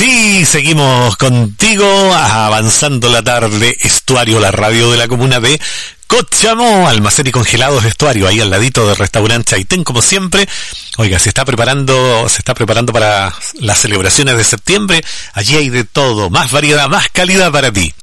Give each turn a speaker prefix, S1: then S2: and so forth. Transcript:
S1: Sí, seguimos contigo, avanzando la tarde, Estuario, la radio de la comuna de Cochamó, almacén y congelados Estuario, ahí al ladito del restaurante Chaitén, como siempre. Oiga, se está preparando para las celebraciones de septiembre. Allí hay de todo, más variedad, más calidad para ti.